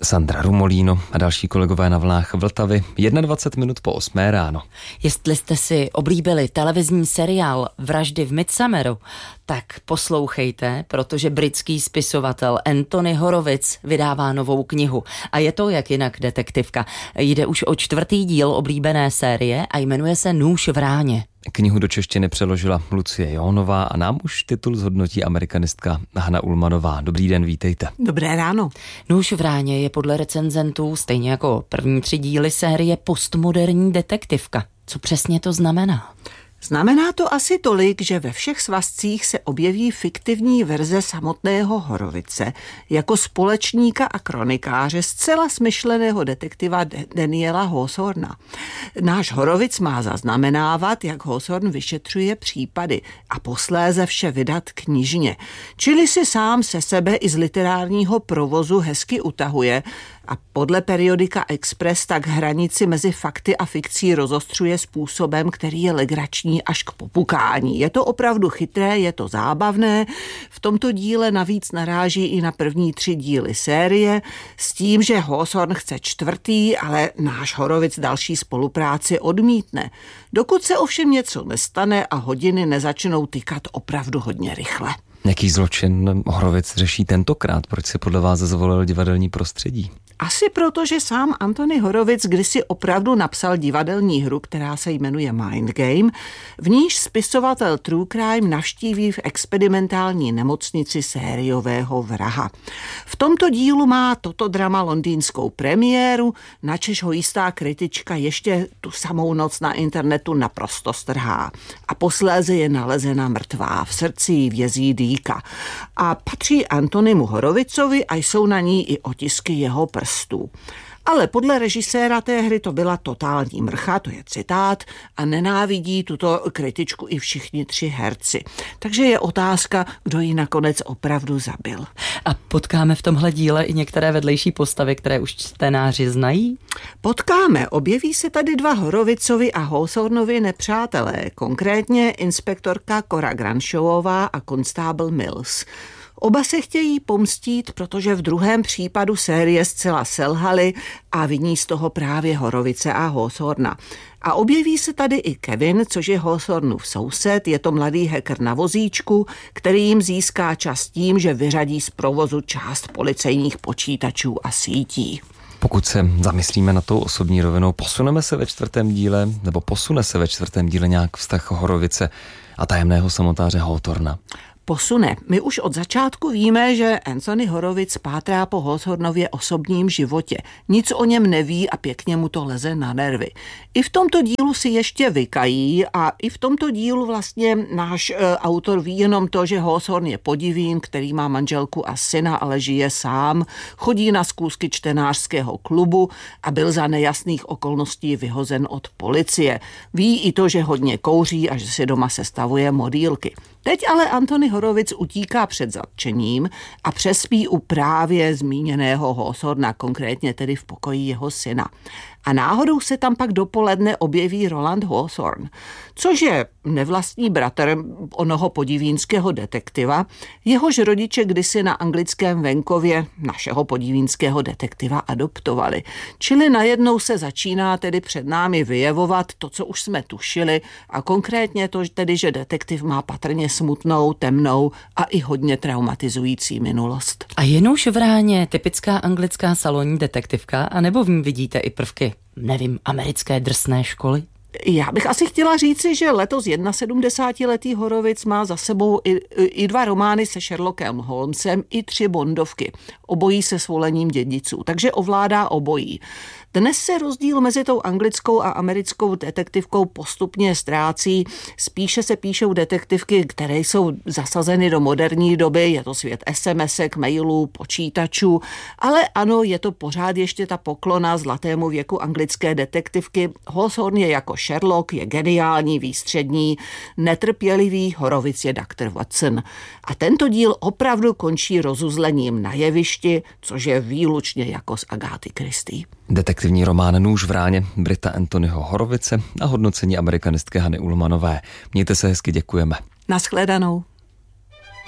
Sandra Rumolíno a další kolegové na vlnách Vltavy 21 minut po 8 ráno. Jestli jste si oblíbili televizní seriál Vraždy v Midsummeru, tak poslouchejte, protože britský spisovatel Anthony Horowitz vydává novou knihu. A je to jak jinak detektivka. Jde už o 4. díl oblíbené série a jmenuje se Nůž v ráně. Knihu do češtiny přeložila Lucie Jónová a nám už titul zhodnotí amerikanistka Hana Ulmanová. Dobrý den, vítejte. Dobré ráno. Nůž v ráně je podle recenzentů, stejně jako první 3 díly série, postmoderní detektivka. Co přesně to znamená? Znamená to asi tolik, že ve všech svazcích se objeví fiktivní verze samotného Horowice jako společníka a kronikáře zcela smyšleného detektiva Daniela Hawthorna. Náš Horowitz má zaznamenávat, jak Hawthorn vyšetřuje případy a posléze vše vydat knižně. Čili si sám se sebe i z literárního provozu hezky utahuje a podle periodika Express tak hranici mezi fakty a fikcí rozostřuje způsobem, který je legrační až k popukání. Je to opravdu chytré, je to zábavné. V tomto díle navíc naráží i na první 3 díly série s tím, že Hawthorn chce 4., ale náš Horowitz další spolupráci odmítne. Dokud se ovšem něco nestane a hodiny nezačnou tykat opravdu hodně rychle. Jaký zločin Horowitz řeší tentokrát? Proč si podle vás zvolil divadelní prostředí? Asi proto, že sám Anthony Horowitz kdysi opravdu napsal divadelní hru, která se jmenuje Mind Game, v níž spisovatel True Crime navštíví v experimentální nemocnici sériového vraha. V tomto dílu má toto drama londýnskou premiéru, načež ho jistá kritička ještě tu samou noc na internetu naprosto strhá. A posléze je nalezena mrtvá, v srdci jí vězí dýka. A patří Anthonymu Horowitzovi a jsou na ní i otisky jeho prstů. Ale podle režiséra té hry to byla totální mrcha, to je citát, a nenávidí tuto kritičku i všichni 3 herci. Takže je otázka, kdo ji nakonec opravdu zabil. A potkáme v tomhle díle i některé vedlejší postavy, které už čtenáři znají? Potkáme, objeví se tady 2 Horowitzovi a Hawthornovi nepřátelé, konkrétně inspektorka Cora Granshawová a konstábl Mills. Oba se chtějí pomstít, protože v druhém případu série zcela selhali a viní z toho právě Horowitze a Hawthorna. A objeví se tady i Kevin, což je Hawthornův soused, je to mladý hacker na vozíčku, který jim získá čas tím, že vyřadí z provozu část policejních počítačů a sítí. Pokud se zamyslíme na tou osobní rovinou, posune se ve 4. díle nějak vztah Horowitze a tajemného samotáře Hawthorna? Posune. My už od začátku víme, že Anthony Horowitz pátrá po Hawthornově osobním životě. Nic o něm neví a pěkně mu to leze na nervy. I v tomto dílu si ještě vykají a i v tomto dílu vlastně náš autor ví jenom to, že Hawthorn je podivín, který má manželku a syna, ale žije sám, chodí na schůzky čtenářského klubu a byl za nejasných okolností vyhozen od policie. Ví i to, že hodně kouří a že si doma sestavuje modýlky. Teď ale Anthony Horowitz utíká před zatčením a přespí u právě zmíněného Hawthorna, konkrétně tedy v pokoji jeho syna. A náhodou se tam pak dopoledne objeví Roland Hawthorn, což je nevlastní bratr onoho podivínského detektiva, jehož rodiče kdysi na anglickém venkově našeho podivínského detektiva adoptovali. Čili najednou se začíná tedy před námi vyjevovat to, co už jsme tušili, a konkrétně to tedy, že detektiv má patrně smutnou, temnou a i hodně traumatizující minulost. A je Nůž v ráně typická anglická salonní detektivka, anebo v ní vidíte i prvky, americké drsné školy? Já bych asi chtěla říci, že letos 71letý Horowitz má za sebou i 2 romány se Sherlockem Holmesem, i 3 bondovky. Obojí se svolením dědiců, takže ovládá obojí. Dnes se rozdíl mezi tou anglickou a americkou detektivkou postupně ztrácí. Spíše se píšou detektivky, které jsou zasazeny do moderní doby, je to svět SMSek, mailů, počítačů, ale ano, je to pořád ještě ta poklona zlatému věku anglické detektivky. Hawthorn je jako Sherlock, je geniální, výstřední, netrpělivý, Horowitz je Dr. Watson. A tento díl opravdu končí rozuzlením na jevišti, což je výlučně jako z Agáty Christie. Detektivní román Nůž v ráně Brita Anthonyho Horowitze a hodnocení amerikanistky Hany Ulmanové. Mějte se hezky, děkujeme. Naschledanou.